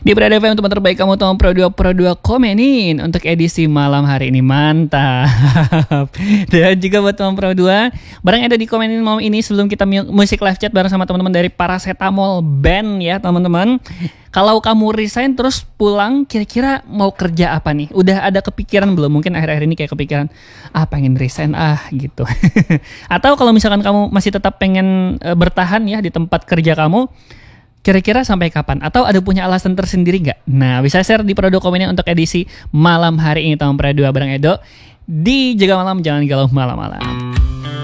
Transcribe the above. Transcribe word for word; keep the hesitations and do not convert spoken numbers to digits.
Di Berada F M tempat terbaik kamu teman Pro dua Pro dua komenin untuk edisi malam hari ini, mantap. Dan juga buat teman Pro dua, barang ada di komenin malam ini sebelum kita musik live chat bareng sama teman-teman dari Paracetamol Band ya teman-teman. Kalau kamu resign terus pulang, kira-kira mau kerja apa nih? Udah ada kepikiran belum? Mungkin akhir-akhir ini kayak kepikiran, ah pengen resign ah gitu. Atau kalau misalkan kamu masih tetap pengen e, bertahan ya di tempat kerja kamu, kira-kira sampai kapan? Atau ada punya alasan tersendiri nggak? Nah, bisa share di Pro dua komennya untuk edisi malam hari ini tahun Pro dua bareng Edo. Di Jaga Malam, jangan galau malam-malam.